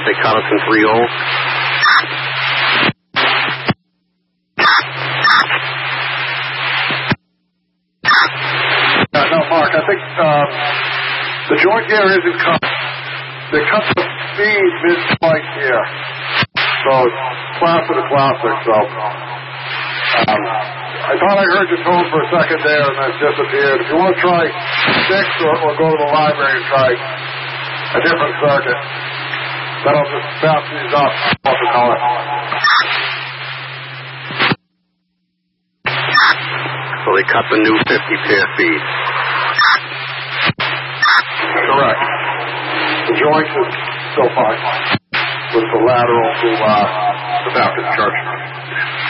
right, they cut us in 3 holes. No, Mark, I think the joint gear isn't cut. They cut the speed mid-flight here. So it's plastic to plastic, so I thought I heard your tone for a second there and then it disappeared. If you want to try 6 or go to the library and try a different circuit, that'll just bounce these up off the color. So they cut the new 50-pair feed. Correct. The joint is still fine with the lateral to the Baptist church.